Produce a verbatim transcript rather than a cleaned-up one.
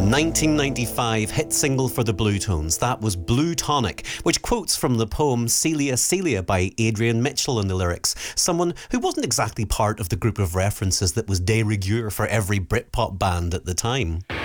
A nineteen ninety-five hit single for the Blue Tones, that was Blue Tonic, which quotes from the poem Celia Celia by Adrian Mitchell in the lyrics, someone who wasn't exactly part of the group of references that was de rigueur for every Britpop band at the time.